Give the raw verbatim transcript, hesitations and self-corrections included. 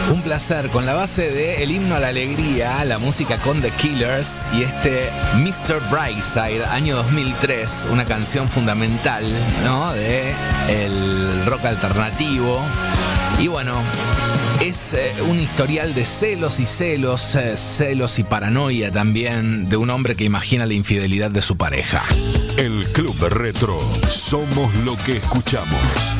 Un placer, con la base de El Himno a la Alegría, la música con The Killers y este mister Brightside, año dos mil tres, una canción fundamental, ¿no?, de el rock alternativo. Y bueno, es eh, un historial de celos y celos, eh, celos y paranoia también de un hombre que imagina la infidelidad de su pareja. El Club Retro, somos lo que escuchamos.